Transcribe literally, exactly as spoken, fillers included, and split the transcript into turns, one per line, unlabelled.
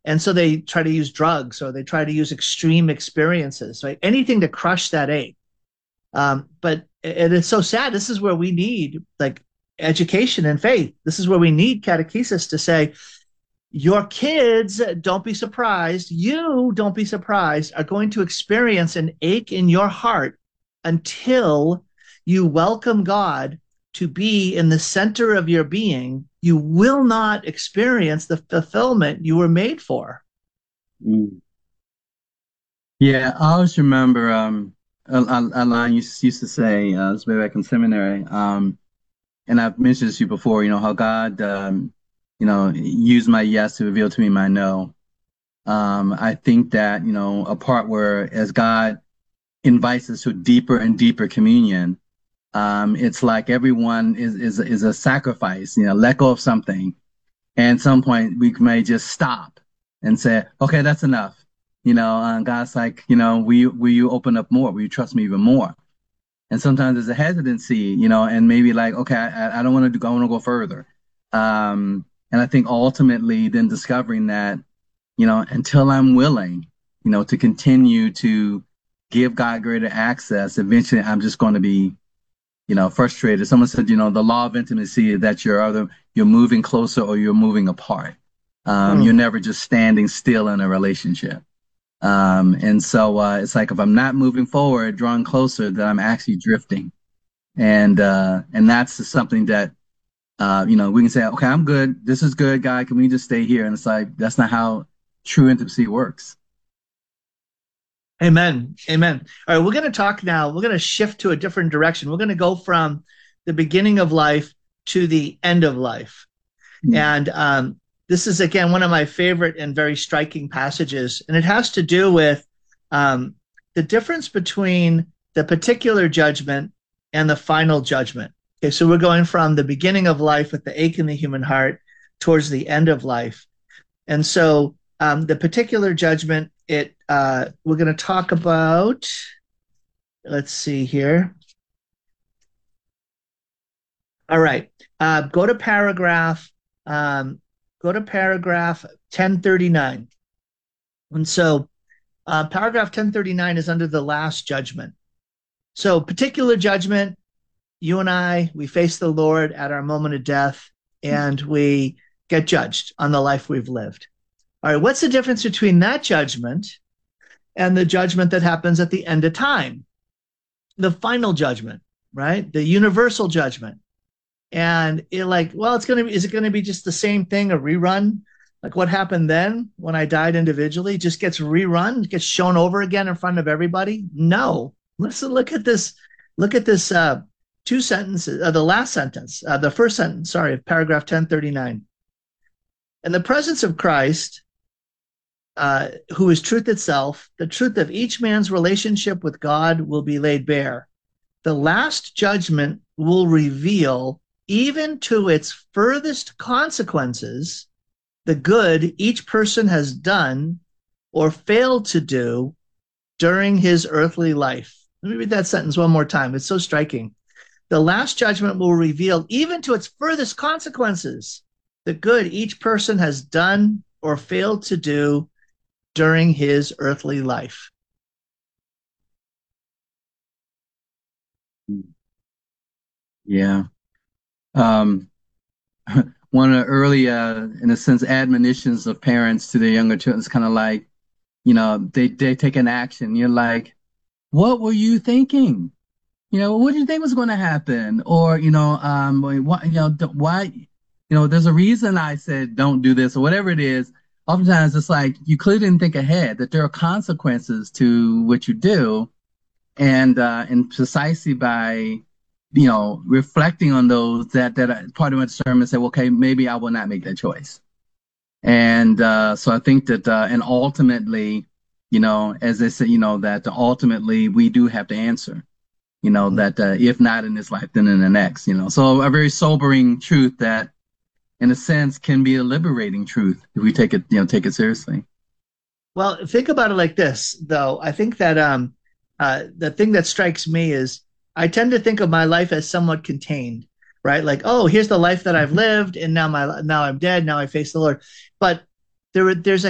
And so they try to use drugs or they try to use extreme experiences, right? Anything to crush that ache. Um, but and it's so sad. This is where we need like education and faith. This is where we need catechesis to say, your kids, don't be surprised, you don't be surprised, are going to experience an ache in your heart until you welcome God to be in the center of your being. You will not experience the fulfillment you were made for.
Mm. Yeah, I always remember um, a, a, a line you used to say, uh, this way back in seminary, um, and I've mentioned this to you before, you know, how God, um, you know, used my yes to reveal to me my no. Um, I think that, you know, a part where as God invites us to deeper and deeper communion, um, it's like everyone is, is, is a sacrifice, you know, let go of something. And at some point we may just stop and say, okay, that's enough. You know, uh, God's like, you know, will you, will you open up more? Will you trust me even more? And sometimes there's a hesitancy, you know, and maybe like, okay, I, I don't want to do, I want to go further. Um, and I think ultimately then discovering that, you know, until I'm willing, you know, to continue to give God greater access, eventually I'm just going to be, you know, frustrated. Someone said, you know, the law of intimacy is that you're either you're moving closer or you're moving apart. Um, you're
Mm.
never just standing still in a relationship. Um, and so uh, it's like if I'm not moving forward, drawing closer, then I'm actually drifting. And uh, and that's something that uh, you know, we can say, okay, I'm good. This is good, guy. Can we just stay here? And it's like that's not how true intimacy works.
Amen. Amen. All right, we're going to talk now. We're going to shift to a different direction. We're going to go from the beginning of life to the end of life.
Mm.
And um, this is, again, one of my favorite and very striking passages. And it has to do with um, the difference between the particular judgment and the final judgment. Okay, so we're going from the beginning of life with the ache in the human heart towards the end of life. And so um, the particular judgment, it uh, we're going to talk about, let's see here. All right. Uh, go to paragraph, um, go to paragraph ten thirty-nine. And so uh, paragraph ten thirty-nine is under the last judgment. So particular judgment, you and I, we face the Lord at our moment of death and we get judged on the life we've lived. All right. What's the difference between that judgment and the judgment that happens at the end of time? The final judgment, right? The universal judgment. And it like, well, it's gonna be, is it gonna be just the same thing, a rerun? Like what happened then when I died individually just gets rerun, gets shown over again in front of everybody? No. Listen, look at this, look at this uh two sentences, uh, the last sentence, uh, the first sentence, sorry, of paragraph ten thirty-nine. In the presence of Christ, uh, who is truth itself, the truth of each man's relationship with God will be laid bare. The last judgment will reveal, even to its furthest consequences, the good each person has done or failed to do during his earthly life. Let me read that sentence one more time. It's so striking. The last judgment will reveal, even to its furthest consequences, the good each person has done or failed to do during his earthly life.
Yeah. Um, one of the early, uh, in a sense, admonitions of parents to their younger children is kind of like, you know, they, they take an action. You're like, what were you thinking? You know, what did you think was going to happen? Or, you know, um, what, you know, why, you know, there's a reason I said don't do this or whatever it is. Oftentimes it's like you clearly didn't think ahead that there are consequences to what you do. And, uh, and precisely by, you know, reflecting on those that, that part of my discernment say, well, okay, maybe I will not make that choice. And, uh, so I think that, uh, and ultimately, you know, as they say, you know, that ultimately we do have to answer, you know, that uh, if not in this life, then in the next, you know. So a very sobering truth that, in a sense, can be a liberating truth if we take it, you know, take it seriously.
Well, think about it like this, though. I think that um, uh, the thing that strikes me is I tend to think of my life as somewhat contained, right? Like, oh, here's the life that I've lived, and now my now I'm dead. Now I face the Lord. But there, there's a